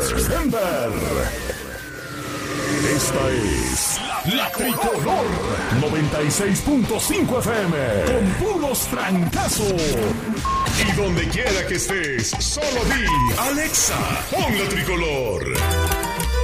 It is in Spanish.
Denver. Esta es La Tricolor 96.5 FM con puros trancazos. Y donde quiera que estés, solo di Alexa, pon La Tricolor.